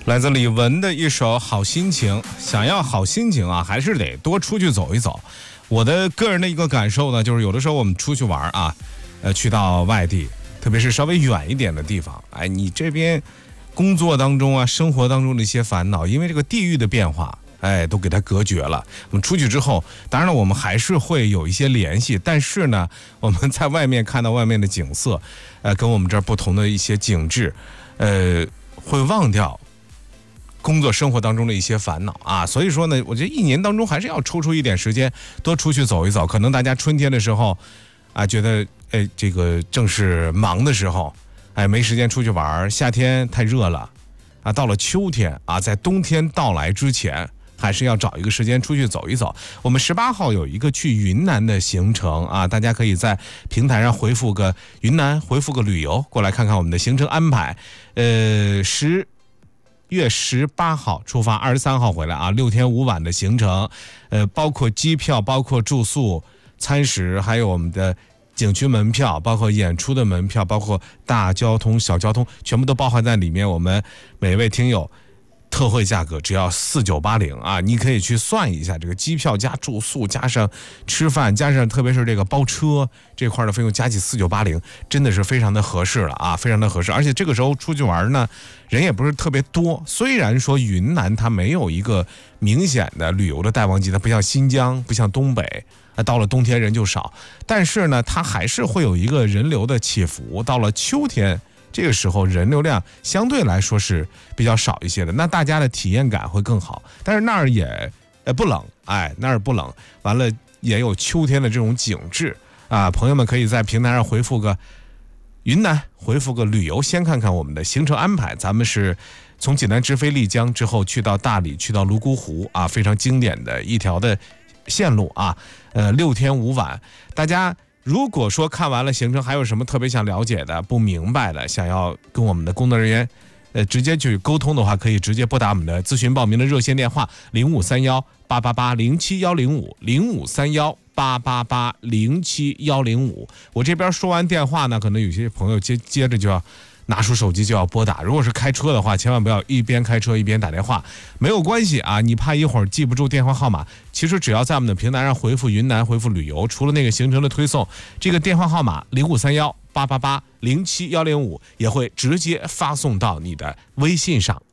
来自李玟的一首《好心情》。想要好心情啊，还是得多出去走一走。我的个人的一个感受呢，就是有的时候我们出去玩啊，去到外地，特别是稍微远一点的地方，哎，你这边工作当中啊，生活当中的一些烦恼，因为这个地域的变化，哎，都给它隔绝了。我们出去之后，当然了，我们还是会有一些联系，但是呢，我们在外面看到外面的景色，跟我们这儿不同的一些景致，会忘掉工作生活当中的一些烦恼啊。所以说呢，我觉得一年当中还是要抽出一点时间，多出去走一走。可能大家春天的时候啊，觉得这个正是忙的时候，没时间出去玩，夏天太热了啊。到了秋天啊，在冬天到来之前，还是要找一个时间出去走一走。我们18号有一个去云南的行程啊，大家可以在平台上回复个云南，回复个旅游，过来看看我们的行程安排。10月18号出发，23号回来啊，6天5晚的行程，包括机票，包括住宿、餐食，还有我们的景区门票，包括演出的门票，包括大交通、小交通，全部都包含在里面。我们每位听友特惠价格只要4980啊！你可以去算一下，这个机票加住宿加上吃饭加上特别是这个包车这块的费用加起4980，真的是非常的合适了啊，非常的合适。而且这个时候出去玩呢，人也不是特别多。虽然说云南它没有一个明显的旅游的淡旺季，它不像新疆，不像东北，到了冬天人就少，但是呢，它还是会有一个人流的起伏。到了秋天，这个时候人流量相对来说是比较少一些的，那大家的体验感会更好。但是那儿也不冷，那儿不冷，完了也有秋天的这种景致啊。朋友们可以在平台上回复个云南，回复个旅游，先看看我们的行程安排。咱们是从济南直飞丽江之后去到大理，去到泸沽湖啊，非常经典的一条的线路啊。6天5晚，大家如果说看完了行程还有什么特别想了解的、不明白的，想要跟我们的工作人员直接去沟通的话，可以直接拨打我们的咨询报名的热线电话0531-888-071050531-888-07105。我这边说完电话呢，可能有些朋友接着就要拿出手机就要拨打。如果是开车的话，千万不要一边开车一边打电话，没有关系啊，你怕一会儿记不住电话号码，其实只要在我们的平台上回复云南，回复旅游，除了那个行程的推送，这个电话号码0531-888-07105也会直接发送到你的微信上。